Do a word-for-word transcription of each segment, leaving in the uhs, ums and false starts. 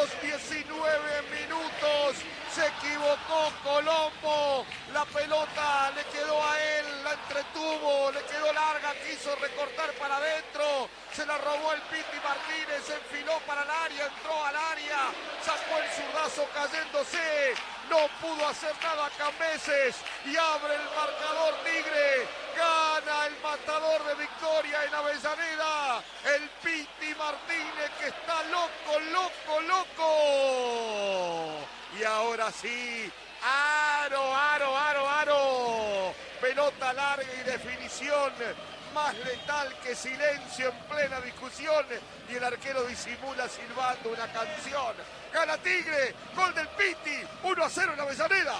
los diecinueve minutos. Se equivocó Colombo. La pelota le quedó a él, la entretuvo, le quedó larga, quiso recortar para adentro. Se la robó el Piti Martínez, se enfiló para el área, entró al área, sacó el zurdazo cayéndose. No pudo hacer nada Cambeses y abre el marcador Tigre. Gana el matador de Victoria en Avellaneda. El Piti Martínez que está loco, loco, loco. Y ahora sí, aro, aro, aro, aro. Pelota larga y definición. Más letal que silencio en plena discusión. Y el arquero disimula silbando una canción. Gana Tigre, gol del Piti, uno a cero en Avellaneda.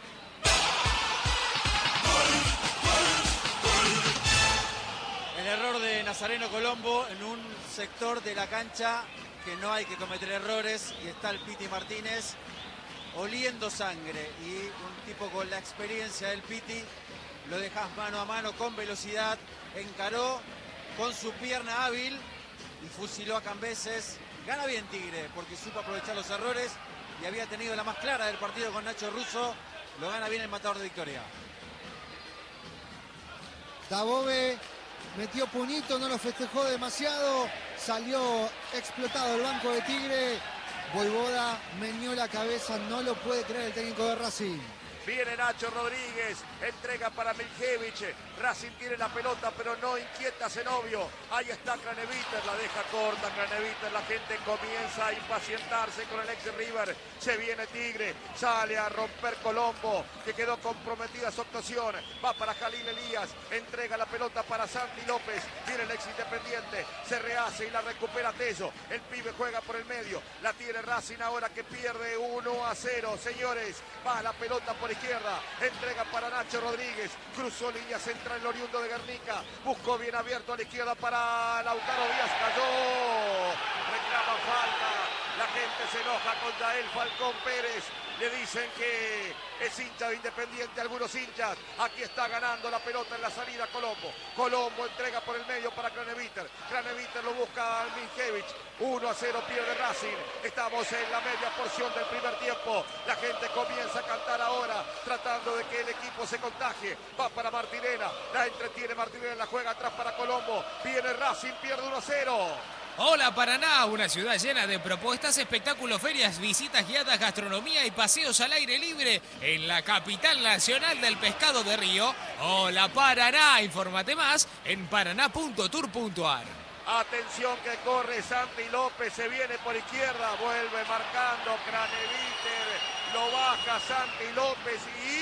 El error de Nazareno Colombo en un sector de la cancha que no hay que cometer errores, y está el Piti Martínez oliendo sangre, y un tipo con la experiencia del Piti lo dejas mano a mano con velocidad, encaró con su pierna hábil y fusiló a Cambeses. Gana bien Tigre porque supo aprovechar los errores y había tenido la más clara del partido con Nacho Russo. Lo gana bien el matador de Victoria. Dabove metió puñito, no lo festejó demasiado, salió explotado el banco de Tigre. Voivoda meneó la cabeza, no lo puede creer el técnico de Racing. Viene Nacho Rodríguez, entrega para Miljevich. Racing tiene la pelota, pero no inquieta a Zenobio. Ahí está Craneviter, la deja corta Craneviter. La gente comienza a impacientarse con el ex River. Se viene Tigre, sale a romper Colombo, que quedó comprometida su actuación. Va para Jalil Elías, entrega la pelota para Santi López. Viene el ex Independiente, se rehace y la recupera Tello. El pibe juega por el medio, la tiene Racing ahora que pierde uno a cero. Señores, va la pelota por izquierda, entrega para Nacho Rodríguez, cruzó línea central el oriundo de Guernica, buscó bien abierto a la izquierda para Lautaro Díaz, cayó, reclama falta, la gente se enoja con Yael Falcón Pérez, le dicen que es hincha de Independiente, algunos hinchas. Aquí está ganando la pelota en la salida Colombo. Colombo entrega por el medio para Craneviter. Craneviter lo busca al Miljevich. uno a cero pierde Racing. Estamos en la media porción del primer tiempo. La gente comienza a cantar ahora, tratando de que el equipo se contagie. Va para Martinena, la entretiene Martinena, la juega atrás para Colombo. Viene Racing, pierde uno a cero. Hola Paraná, una ciudad llena de propuestas, espectáculos, ferias, visitas guiadas, gastronomía y paseos al aire libre en la capital nacional del pescado de Río. Hola Paraná, infórmate más en paraná punto tour punto ar. Atención que corre Santi López, se viene por izquierda, vuelve marcando Craneviter, lo baja Santi López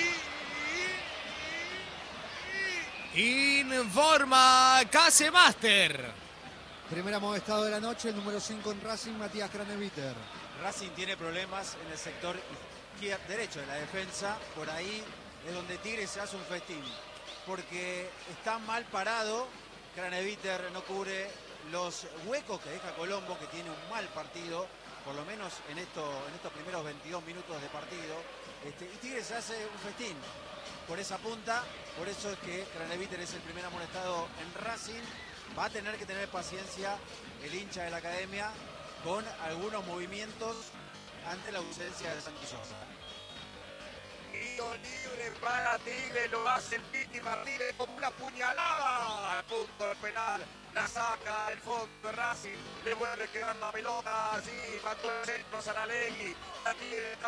y... y, y... Informa Casemaster. Primer amonestado de la noche, el número cinco en Racing, Matías Craneviter. Racing tiene problemas en el sector izquierdo, derecho de la defensa. Por ahí es donde Tigre se hace un festín, porque está mal parado. Craneviter no cubre los huecos que deja Colombo, que tiene un mal partido, por lo menos en, esto, en estos primeros veintidós minutos de partido. Este, y Tigre se hace un festín por esa punta. Por eso es que Craneviter es el primer amonestado en Racing. Va a tener que tener paciencia el hincha de la academia con algunos movimientos ante la ausencia de Santi Sosa. Tiro libre para Tigre, lo hace el Piti Martínez como una puñalada al punto de penal. La saca el fondo de Racing, le vuelve quedando la pelota, así, mató el centro Saralegui. La tiene